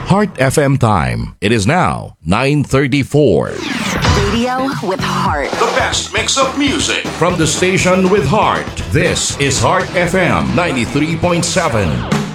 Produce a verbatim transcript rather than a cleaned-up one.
Heart F M time. It is now nine thirty-four. Radio with heart. The best mix of music. From the station with heart, this is Heart F M ninety-three point seven.